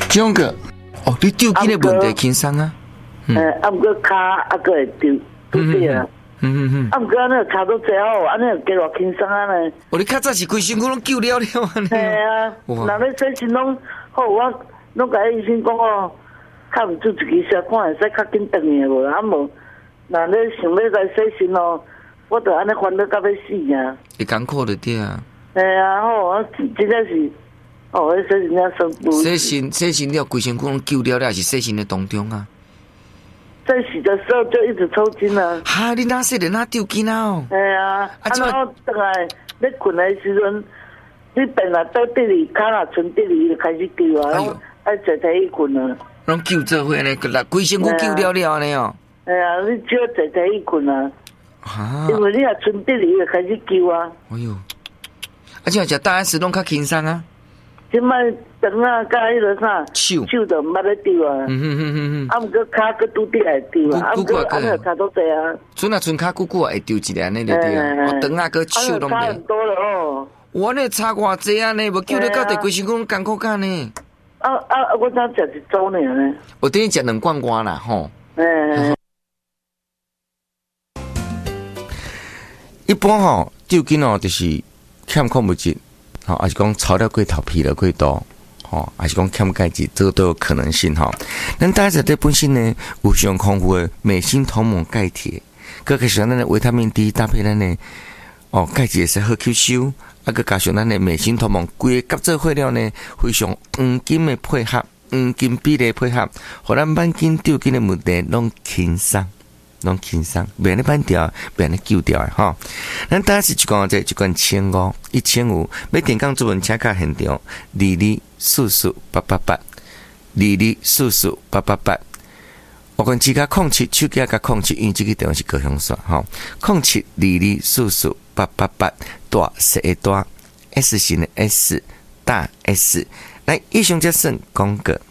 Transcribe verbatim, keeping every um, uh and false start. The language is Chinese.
这种个哦，你丢筋的问题轻松啊。 诶，啊，毋过骹啊个会丢，对不对啊？ 嗯嗯嗯。 啊，毋过安尼骹都最好，安尼加偌轻松啊呢。 哦，你较早是规身躯拢救了了安尼。 系啊，若要洗身拢好，我拢甲医生讲哦，较毋做一支小看会使较紧转去无，啊无，若你想要来洗身哦，我着安尼烦恼到要死啊。 会艰苦着对啊。 系啊，好，啊，真正是，哦，迄洗身了生不。 洗身洗身了，规身躯拢救了了，是洗身的当中啊。 在洗的时候就一直抽筋啊！ 哈，你哪洗的哪丢筋啊？哦， 哎呀，啊，然后等来你困的时阵，你本来到地里，脚若存地里就开始丢啊，然后爱坐体育困啊。 拢救做伙呢，个规身躯救了了呢哦。 哎呀，你只要坐体育困啊。 哈。 因为你若存地里就开始救啊。 哎呦，而且食大 S 拢较轻松啊。 即摆肠啊，甲迄个啥手手都毋捌咧丢啊。 嗯哼哼哼哼。 啊，毋过骹佫拄底来丢啊，啊，毋过安尼差多济啊。 阵啊，剩骹久久会丢一个安尼就对啊。哦，肠啊，佫手拢差很多了哦。 我呢差偌济啊呢，无救得到地规身躯拢艰苦干呢。 啊啊啊！我才食一周呢呢。 我等于食两罐罐啦吼。 嗯。 一般吼丢筋哦，就是欠矿物质。好，还是讲炒了过头、皮了过多，吼，还是讲欠钙质，这个都有可能性哈。咱大家在本身呢，有上丰富的镁、锌、铜、锰、钙、铁，佮加上咱的维他命 D 搭配咱的哦钙质会使好吸收，啊，佮加上咱的镁、锌、铜、锰，规个夹做伙了呢，非常黄金的配合，黄金比例配合，互咱慢筋丢筋的问题拢轻松。拢轻松，袂安尼扳掉，袂安尼救掉诶吼。咱当时一罐这一罐千五，一千五，要电讲做文请卡现场，二二四四八八八，二二四四八八八。我讲只加控七，手机加控七，因为这个电话是高雄线吼，控七二二四四八八八，大写的大 S 型的 S 大 S。来，以上这算讲个。